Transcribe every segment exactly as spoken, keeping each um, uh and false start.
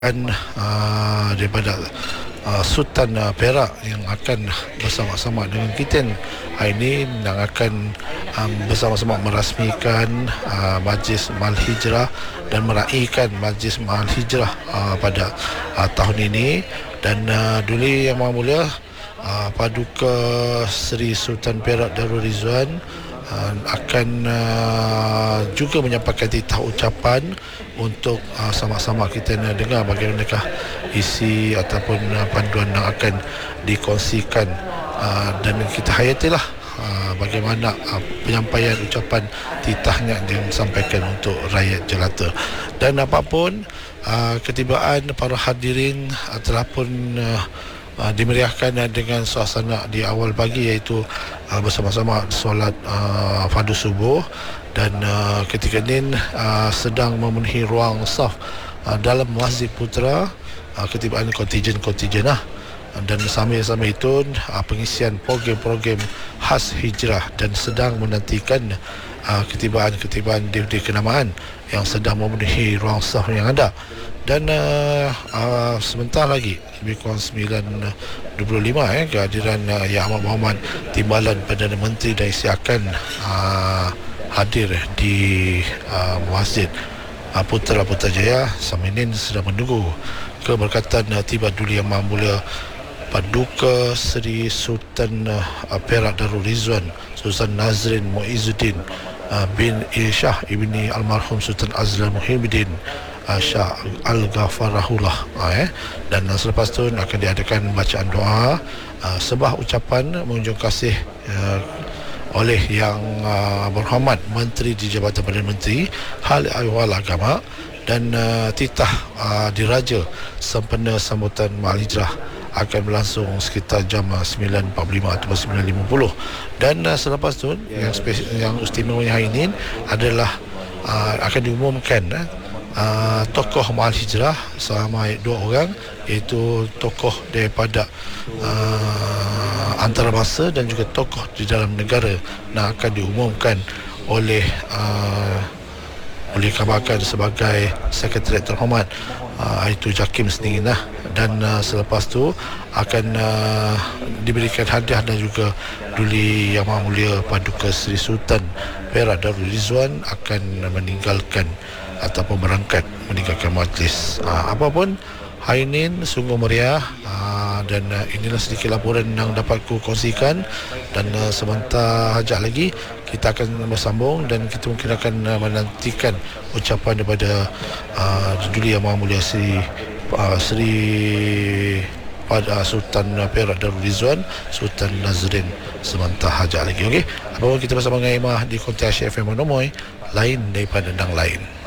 uh, daripada uh, Sultan uh, Perak yang akan bersama-sama dengan kita hari ini yang akan um, bersama-sama merasmikan uh, Majlis Mahal Hijrah dan meraihkan Majlis Mahal Hijrah uh, pada uh, tahun ini. Dan uh, Duli Yang Maha Mulia uh, Paduka Seri Sultan Perak Darul Rizwan Uh, akan uh, juga menyampaikan titah ucapan untuk uh, sama-sama kita nak dengar bagaimanakah isi ataupun uh, panduan yang akan dikongsikan, uh, dan kita hayatilah uh, bagaimana uh, penyampaian ucapan titahnya yang disampaikan untuk rakyat jelata. Dan apapun uh, ketibaan para hadirin uh, telah pun uh, Uh, dimeriahkan uh, dengan suasana di awal pagi, iaitu uh, bersama-sama solat uh, fardu subuh, dan uh, ketika ini uh, sedang memenuhi ruang saf uh, dalam Masjid Putra, uh, ketibaan kontijen-kontijen lah. Dan sambil-sambil itu uh, pengisian program-program khas hijrah, dan sedang menantikan uh, ketibaan-ketibaan di kenamaan yang sedang memenuhi ruang saf yang ada. Dan uh, uh, sebentar lagi lebih kurang sembilan dua puluh lima eh, kehadiran uh, Yang Amat Berhormat Timbalan Perdana Menteri dan Isteri akan uh, hadir di uh, Masjid uh, Putra Putrajaya. Saminin sedang menunggu keberkatan uh, tiba Duli Yang Maha Mulia Paduka Seri Sultan uh, Perak Darul Rizwan Sultan Nazrin Muizzuddin uh, bin Shah ibni almarhum Sultan Azlan Muhyiddin Shah Al-Ghafarahullah, eh. Dan selepas itu akan diadakan bacaan doa, uh, sebuah ucapan mengunjung kasih uh, oleh Yang uh, Berhormat Menteri di Jabatan Perdana Menteri Hal Ehwal Agama, dan uh, titah uh, diraja sempena sambutan Mahal Hijrah akan berlangsung sekitar jam sembilan empat puluh lima atau sembilan lima puluh. Dan uh, selepas itu yang, spes- yang istimewanya hari ini adalah uh, akan diumumkan uh, Uh, tokoh Mahal Hijrah selama dua orang, iaitu tokoh daripada uh, antarabangsa dan juga tokoh di dalam negara, yang akan diumumkan oleh uh, oleh kabarkan sebagai Sekretariat Terhormat, uh, itu Jakim sendiri lah. Dan uh, selepas tu akan uh, diberikan hadiah, dan juga Duli Yang Maha Mulia Paduka Seri Sultan Perak Darul Rizwan akan meninggalkan ataupun berangkat meninggalkan majlis. Uh, apapun, hari ini sungguh meriah, uh, dan uh, inilah sedikit laporan yang dapat ku kongsikan. Dan uh, sebentar hajat lagi kita akan bersambung, dan kita mungkin akan uh, menantikan ucapan daripada uh, Duli Yang Maha Mulia Seri uh, Seri pada Sultan Perak Darul Rizwan Sultan Nazrin sebentar hajat lagi. Okey, apapun kita bersama dengan Imah di Konti F M Monomoy, lain daripada dang lain.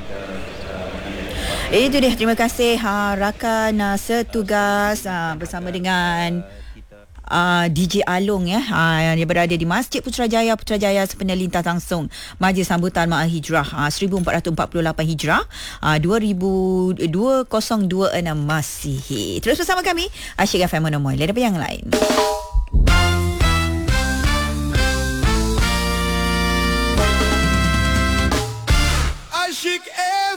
Itu dia, terima kasih ha, rakan uh, setugas uh, bersama dengan uh, D J Along ya, uh, yang berada di Masjid Putrajaya Putrajaya sempena lintas langsung Majlis Sambutan Mahal Hijrah uh, seribu empat ratus empat puluh lapan Hijrah uh, dua ribu dua puluh enam Masihi. Terus bersama kami Asyik F M Monomoy, lain daripada yang lain.